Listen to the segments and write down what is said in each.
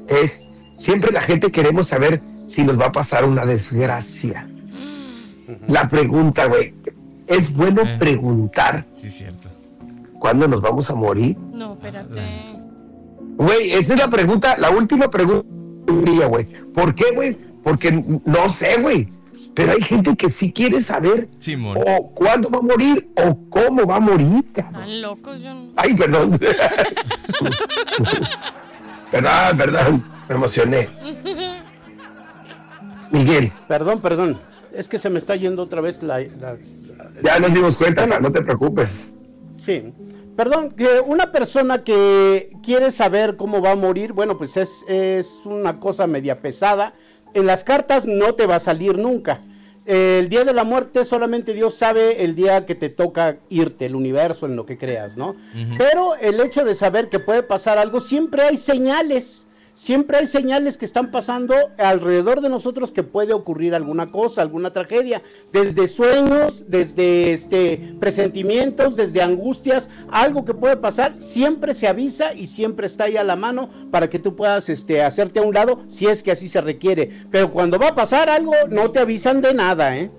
es, siempre la gente queremos saber si nos va a pasar una desgracia. La pregunta, güey, ¿es bueno preguntar cuándo nos vamos a morir? No, espérate. Güey, esa es la pregunta, la última pregunta, güey. ¿Por qué, güey? Porque no sé, güey. Pero hay gente que sí quiere saber o cuándo va a morir o cómo va a morir, cabrón. Están locos, yo no. Ay, perdón. Perdón, me emocioné. Miguel. Perdón. Es que se me está yendo otra vez Ya nos dimos cuenta, no te preocupes. Sí. Perdón, que una persona que quiere saber cómo va a morir, bueno, pues es una cosa media pesada. En las cartas no te va a salir nunca. El día de la muerte solamente Dios sabe el día que te toca irte, el universo, en lo que creas, ¿no? Uh-huh. Pero el hecho de saber que puede pasar algo, siempre hay señales que están pasando alrededor de nosotros que puede ocurrir alguna cosa, alguna tragedia, desde sueños, desde presentimientos, desde angustias, algo que puede pasar, siempre se avisa y siempre está ahí a la mano para que tú puedas hacerte a un lado si es que así se requiere, pero cuando va a pasar algo no te avisan de nada, ¿eh?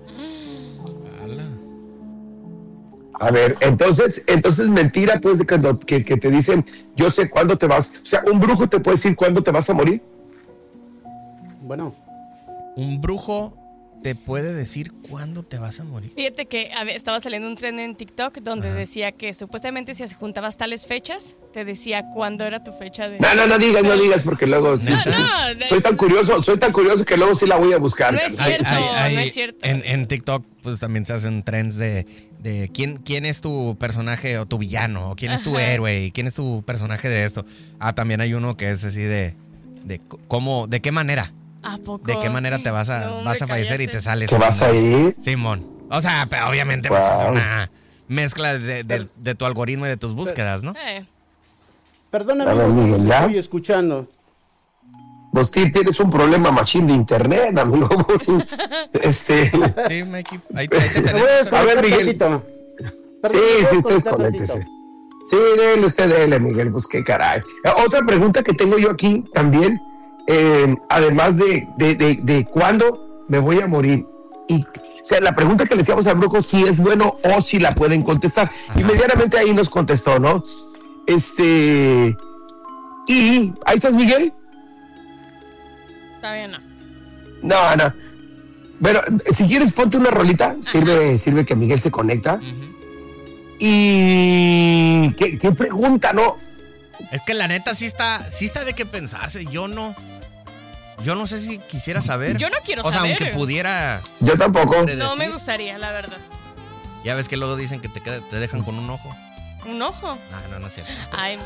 A ver, entonces mentira, pues, que te dicen, yo sé cuándo te vas. O sea, ¿un brujo te puede decir cuándo te vas a morir? Bueno. ¿Un brujo te puede decir cuándo te vas a morir? Fíjate que estaba saliendo un tren en TikTok donde decía que supuestamente si juntabas tales fechas, te decía cuándo era tu fecha de... No digas, porque luego... Soy tan curioso que luego sí la voy a buscar. No es cierto, no es cierto. En TikTok pues también se hacen trends de quién es tu personaje o tu villano, o quién es tu héroe, y quién es tu personaje de esto. También hay uno que es así de cómo, de qué manera. ¿A poco? ¿De qué manera te vas a fallecer y te sales? ¿Te vas a ir? Simón. O sea, pero obviamente pues, es una mezcla de tu algoritmo y de tus búsquedas, ¿no? Perdóname, amigo, te estoy escuchando. Vos tienes un problema machín de internet, amigo. Sí, Mikey. Ahí te tenemos. A ver, Miguel. Sí, desconéctese. Sí, dele, Miguel, pues qué caray. Otra pregunta que tengo yo aquí también, además de cuándo me voy a morir. Y, o sea, la pregunta que le decíamos al brujo, si es bueno o si la pueden contestar. Ajá. Inmediatamente ahí nos contestó, ¿no? Y, ¿ahí estás, Miguel? Todavía no. No. Bueno, si quieres ponte una rolita, sirve que Miguel se conecta. Uh-huh. Y ¿qué pregunta, no? Es que la neta sí está de qué pensarse. Yo no sé si quisiera saber. Yo no quiero saber. O sea, aunque pudiera. Yo tampoco. No me gustaría, la verdad. Ya ves que luego dicen que te dejan con un ojo. ¿Un ojo? No es cierto. Ay,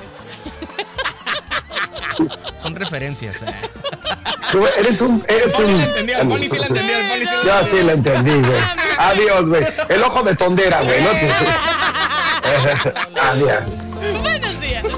son referencias. Tú eres un... Sí la entendió, el poli sí la entendió. Yo sí la entendí, güey. Adiós, güey. El ojo de tondera, güey. Adiós.